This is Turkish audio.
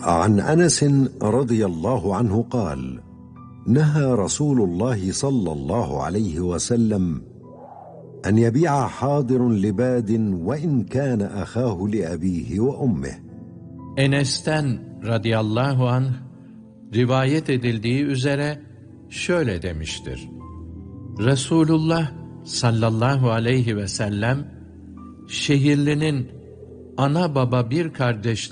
عن أنس رضي الله عنه قال: نهى رسول الله صلى الله عليه وسلم أن يبيع حاضر لباد وإن كان أخاه لأبيه وأمه. Enes'ten radıyallahu anh rivayet edildiği üzere şöyle demiştir: Resulullah sallallahu aleyhi ve sellem şehirlinin ana baba bir kardeş